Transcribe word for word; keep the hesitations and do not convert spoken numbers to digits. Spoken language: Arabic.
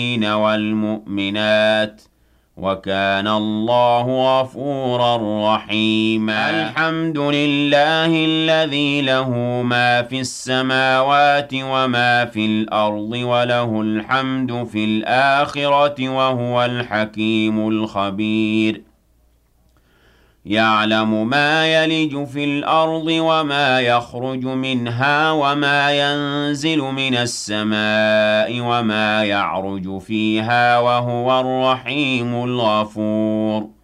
والمؤمنات وكان الله غفورا رحيما. الحمد لله الذي له ما في السماوات وما في الأرض وله الحمد في الآخرة وهو الحكيم الخبير. يعلم ما يلج في الأرض وما يخرج منها وما ينزل من السماء وما يعرج فيها وهو الرحيم الغفور.